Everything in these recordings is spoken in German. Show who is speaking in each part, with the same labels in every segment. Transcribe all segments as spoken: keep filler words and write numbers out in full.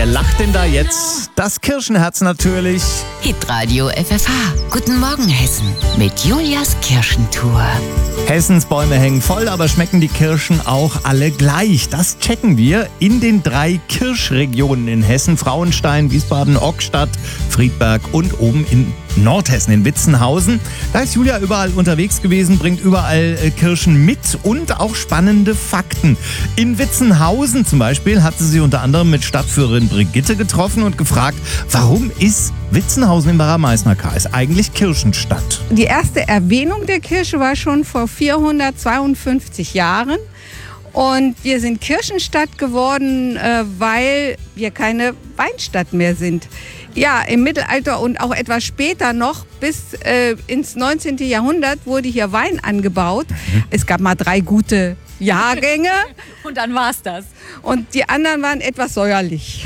Speaker 1: Wer lacht denn da jetzt? Das Kirschenherz natürlich.
Speaker 2: Hitradio F F H. Guten Morgen, Hessen. Mit Julias Kirschentour.
Speaker 1: Hessens Bäume hängen voll, aber schmecken die Kirschen auch alle gleich? Das checken wir in den drei Kirschregionen in Hessen. Frauenstein, Wiesbaden, Ockstadt, Friedberg und oben in Nordhessen, in Witzenhausen. Da ist Julia überall unterwegs gewesen, bringt überall äh, Kirschen mit und auch spannende Fakten. In Witzenhausen zum Beispiel hat sie sich unter anderem mit Stadtführerin Brigitte getroffen und gefragt, warum ist Witzenhausen im Barra-Meißner-Kreis eigentlich Kirchenstadt?
Speaker 3: Die erste Erwähnung der Kirsche war schon vor vierhundertzweiundfünfzig Jahren. Und wir sind Kirchenstadt geworden, äh, weil wir keine Weinstadt mehr sind. Ja, im Mittelalter und auch etwas später noch, bis äh, ins neunzehnten. Jahrhundert wurde hier Wein angebaut. Mhm. Es gab mal drei gute Jahrgänge.
Speaker 4: Und dann war's das.
Speaker 3: Und die anderen waren etwas säuerlich.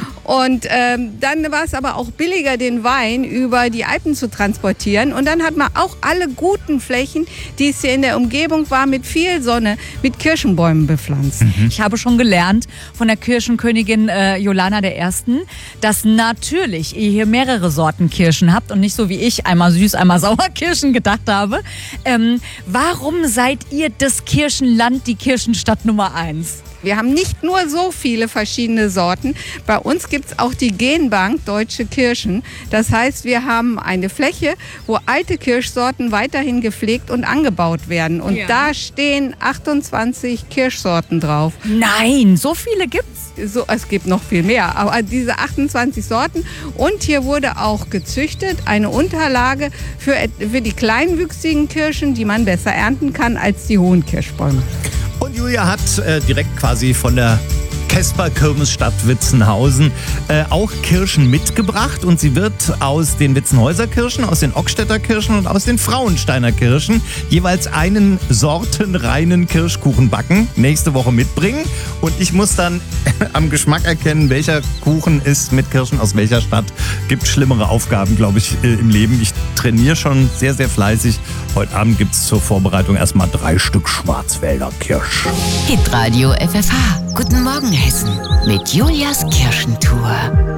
Speaker 3: Und ähm, dann war es aber auch billiger, den Wein über die Alpen zu transportieren. Und dann hat man auch alle guten Flächen, die es hier in der Umgebung war, mit viel Sonne, mit Kirschenbäumen bepflanzt.
Speaker 4: Mhm. Ich habe schon gelernt von der Kirschenkönigin äh, Jolana der Ersten, dass natürlich ihr hier mehrere Sorten Kirschen habt und nicht so wie ich, einmal süß, einmal sauer Kirschen gedacht habe. Ähm, warum seid ihr das Kirschenland, die Kirschenstadt Nummer eins?
Speaker 3: Wir haben nicht nur so viele verschiedene Sorten. Bei uns gibt es auch die Genbank Deutsche Kirschen. Das heißt, wir haben eine Fläche, wo alte Kirschsorten weiterhin gepflegt und angebaut werden. Und ja. Da stehen achtundzwanzig Kirschsorten drauf.
Speaker 4: Nein, so viele gibt's?
Speaker 3: So, es gibt noch viel mehr, aber diese achtundzwanzig Sorten. Und hier wurde auch gezüchtet eine Unterlage für, für die kleinwüchsigen Kirschen, die man besser ernten kann als die hohen Kirschbäume.
Speaker 1: Und Julia hat äh, direkt quasi von der Kesper-Kirmesstadt Witzenhausen äh, auch Kirschen mitgebracht. Und sie wird aus den Witzenhäuser Kirschen, aus den Ockstädter Kirschen und aus den Frauensteiner Kirschen jeweils einen sortenreinen Kirschkuchen backen, nächste Woche mitbringen. Und ich muss dann am Geschmack erkennen, welcher Kuchen ist mit Kirschen aus welcher Stadt. Gibt schlimmere Aufgaben, glaube ich, äh, im Leben. Ich trainiere schon sehr, sehr fleißig. Heute Abend gibt es zur Vorbereitung erstmal drei Stück Schwarzwälder Kirsch.
Speaker 2: Hitradio F F H. Guten Morgen, Hessen. Mit Julias Kirschentour.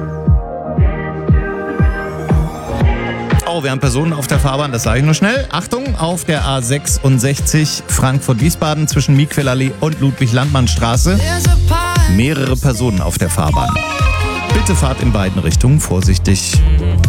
Speaker 1: Oh, wir haben Personen auf der Fahrbahn, das sage ich nur schnell. Achtung, auf der A sechsundsechzig Frankfurt-Wiesbaden zwischen Miquelallee und Ludwig-Landmann-Straße. Mehrere Personen auf der Fahrbahn. Bitte fahrt in beiden Richtungen vorsichtig.